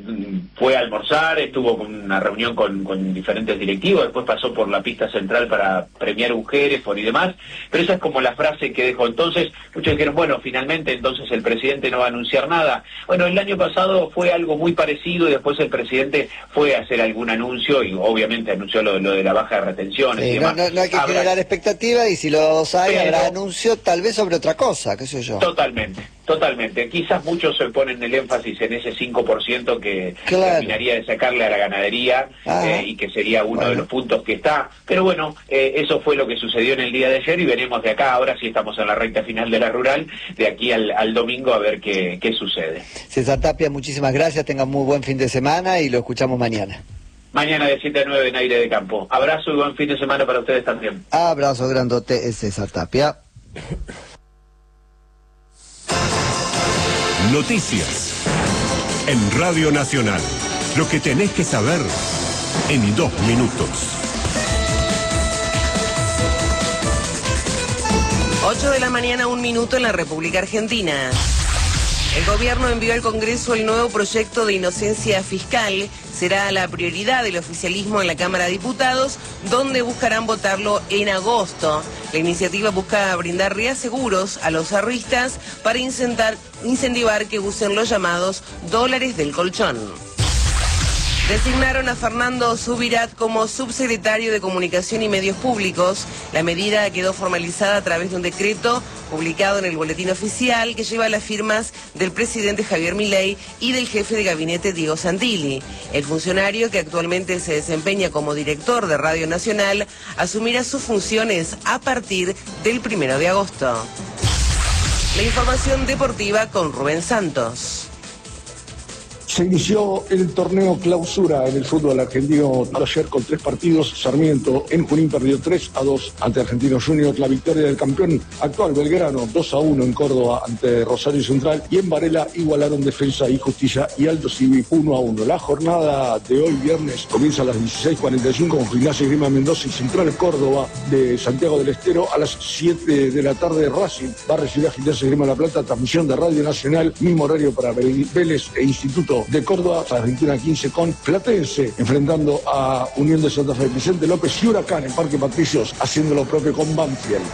fue a almorzar, estuvo con una reunión con diferentes directivos, después pasó por la pista central para premiar un Hereford y demás, pero esa es como la frase que dejó. Entonces muchos dijeron, bueno, finalmente entonces el presidente no va a anunciar nada. Bueno, el año pasado fue algo muy parecido y después el presidente fue a hacer algún anuncio y obviamente anunció lo de la baja de retenciones y demás. No hay que generar expectativas, y si los hay, habrá anuncio tal vez sobre otra cosa, qué sé yo. Totalmente. Quizás muchos se ponen el énfasis en ese 5% que terminaría de sacarle a la ganadería y que sería uno de los puntos que está. Pero bueno, eso fue lo que sucedió en el día de ayer y veremos de acá, ahora sí estamos en la recta final de la rural, de aquí al domingo a ver qué sucede. César Tapia, muchísimas gracias, tengan muy buen fin de semana y lo escuchamos mañana. Mañana de 7 a 9 en Aire de Campo. Abrazo y buen fin de semana para ustedes también. Abrazo grandote, es César Tapia. Noticias en Radio Nacional. Lo que tenés que saber en 2 minutos. 8 de la mañana, 1 minuto en la República Argentina. El gobierno envió al Congreso el nuevo proyecto de inocencia fiscal. Será la prioridad del oficialismo en la Cámara de Diputados, donde buscarán votarlo en agosto. La iniciativa busca brindar reaseguros a los ahorristas para incentivar que usen los llamados dólares del colchón. Designaron a Fernando Subirat como subsecretario de Comunicación y Medios Públicos. La medida quedó formalizada a través de un decreto publicado en el Boletín Oficial que lleva las firmas del presidente Javier Milei y del jefe de gabinete Diego Santilli. El funcionario, que actualmente se desempeña como director de Radio Nacional, asumirá sus funciones a partir del 1 de agosto. La información deportiva con Rubén Santos. Se inició el torneo clausura en el fútbol argentino ayer con 3 partidos. Sarmiento en Junín perdió 3-2 ante Argentinos Juniors. La victoria del campeón actual Belgrano 2-1 en Córdoba ante Rosario Central. Y en Varela igualaron Defensa y Justicia y Alto Civil 1-1. La jornada de hoy viernes comienza a las 16:45 con Gimnasia y Grima Mendoza y Central Córdoba de Santiago del Estero. A las 7 de la tarde Racing va a recibir a Gimnasia y Grima La Plata. Transmisión de Radio Nacional, mismo horario para Vélez e Instituto de Córdoba a las 21:15 con Platense enfrentando a Unión de Santa Fe. Vicente López y Huracán en Parque Patricios haciendo lo propio con Banfield.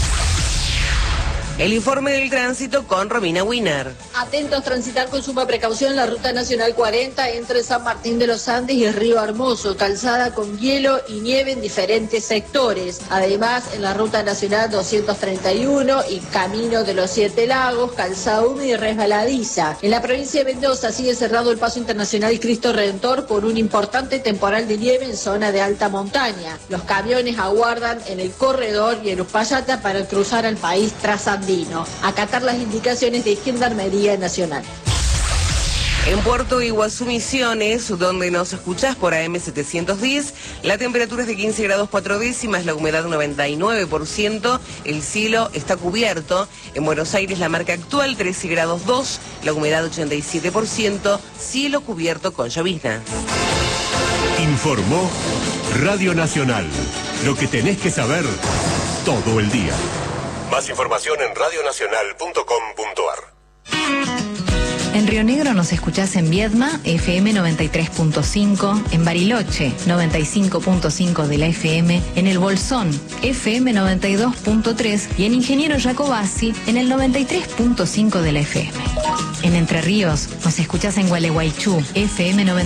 El informe del tránsito con Romina Wiener. Atentos, transitar con suma precaución la Ruta Nacional 40 entre San Martín de los Andes y el Río Hermoso, calzada con hielo y nieve en diferentes sectores. Además, en la Ruta Nacional 231 y Camino de los 7 Lagos, calzada húmeda y resbaladiza. En la provincia de Mendoza sigue cerrado el paso internacional Cristo Redentor por un importante temporal de nieve en zona de alta montaña. Los camiones aguardan en el corredor y en Uspallata para cruzar al país trasandino. Acatar las indicaciones de Gendarmería Nacional. En Puerto Iguazú, Misiones, donde nos escuchás por AM 710, la temperatura es de 15 grados 4 décimas, la humedad 99%, el cielo está cubierto. En Buenos Aires la marca actual 13 grados 2, la humedad 87%, cielo cubierto con llovizna. Informó Radio Nacional. Lo que tenés que saber todo el día. Más información en radionacional.com.ar. En Río Negro nos escuchás en Viedma, FM 93.5, en Bariloche, 95.5 de la FM, en El Bolsón, FM 92.3 y en Ingeniero Jacobasi, en el 93.5 de la FM. En Entre Ríos nos escuchás en Gualeguaychú, FM 90.